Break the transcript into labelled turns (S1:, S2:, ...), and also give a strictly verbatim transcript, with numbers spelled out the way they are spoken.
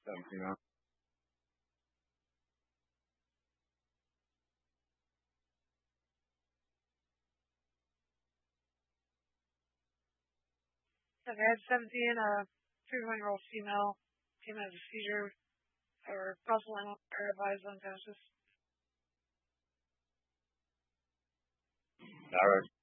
S1: seventeen on.
S2: I've had seventeen, a three-one-year-old female came out of a seizure or possibly paralyzed unconscious.
S1: All right.